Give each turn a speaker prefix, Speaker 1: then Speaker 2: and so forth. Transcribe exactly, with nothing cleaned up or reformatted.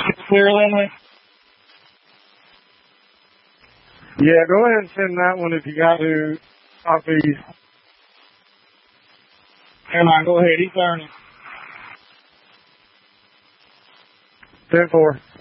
Speaker 1: Clear, Lindley?
Speaker 2: Yeah, go ahead and send that one if you got to. Copy.
Speaker 1: Never mind, go ahead. He's learning.
Speaker 2: ten four.